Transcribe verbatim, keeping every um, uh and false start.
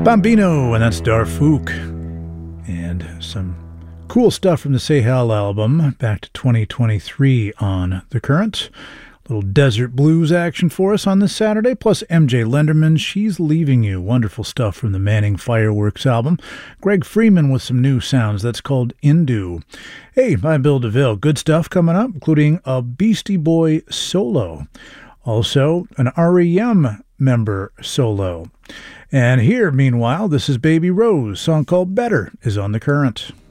Bambino, and that's Darfook. And some cool stuff from the Sahel album, back to twenty twenty-three on The Current. Little desert blues action for us on this Saturday, plus M J Lenderman, She's Leaving You. Wonderful stuff from the Manning Fireworks album. Greg Freeman with some new sounds, that's called Indu. Hey, I'm Bill DeVille. Good stuff coming up, including a Beastie Boy solo. Also, an R E M member solo. And here, meanwhile, this is Baby Rose. Song called Better is on The Current.